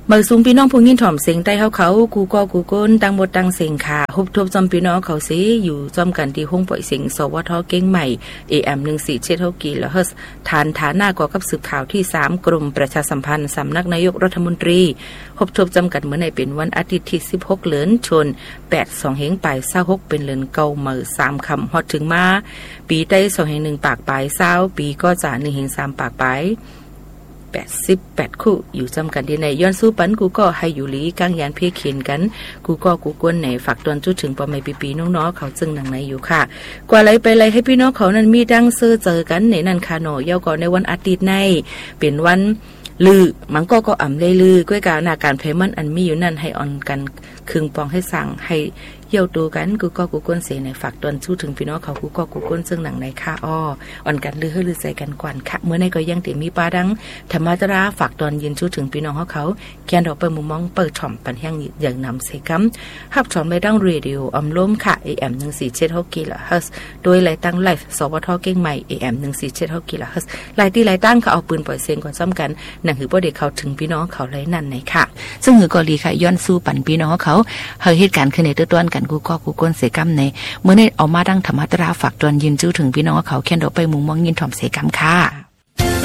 เมื่อสูงพี่น้องผู้ยินถ่อมเสียงใต้เขากูก็กูก้นตั้งหมดตั้งเสียงค่ะฮุบทบจอมพี่น้องเขาสิอยู่จอมกันที่ห้องปล่อยเสียงสวทเก้งใหม่ AM 147กิโลเฮิรตซ์ฐานฐาหน้ากว่ากับสืบข่าวที่3กรมประชาสัมพันธ์สำนักนายกรัฐมนตรีฮุบทบจำกัดเมื่อในเป็นวันอาทิตย์ที่16เหลือนชน8 2เฮงปลาย26เป็นเหลือนเก่าเมื่อ3คำฮอดถึงมาปีใต้2เฮง1ปากปลาย20ปีก็จะ1เฮง3ปากปลาย88คู่อยู่จำกันที่ในย้อนสู้ปันกูก็ให้อยู่หลีกลางยานเพียเขียนกันกูก็กูกวนไหนฝากตอนจุดถึงปอไม่ปีน้องๆเขาจึงหนังไหนอยู่ค่ะกว่าไรไปไรให้พี่น้องเขานั้นมีดังเจอกันในนันคาโนเยาก่อนในวันอาทิตย์ในเป็นวันลือมันก็อ่ำเลยลือก้วยกาหน้าการเพมันอันมีอยู่นั่นให้อ่อนกันคึงปองให้สั่งให้เยี่ยวดูกันกูก็กูก้นเสียในฝากตอนสู้ถึงพี่น้องเขากูก็กูก้นซึ่งหนังในค่าอ้ออ่อนกันลือให้ลือใส่กันกวนค่ะเมื่อในก็ยังติมีปลาดังธรรมะจราฝากตอนยินสู้ถึงพี่น้องเขาแกนดอกเปิดมุมมองเปิดช่อมปันแห้งอย่างนำเสกัมหับช่อมไปดังเรดิโออมล้มค่ะ AM 147กิโลเฮิรตซ์โดยไล่ตั้งไลฟ์สวทเก้งใหม่ AM 147กิโลเฮิรตซ์ไล่ที่ไล่ตั้งเขาเอาปืนปล่อยเสียงก่อนซ้ำกันหนังหือบ่ได้เข้าถึงพี่น้องเขาไรนั่นไหนค่ะซึ่งหือก็ลีค่ะย้อนสู้ปันพี่น้องเขาเหตุการณ์ขึ้นในต้นกันกูก็กูก้นเสกัมในเมื่อในเอามาดังธรรมะตราฝากตอนยินจู้ถึงพี่น้องเขาแค่นดอกไปมุงมองยินถ่อมเสกัมค่ะ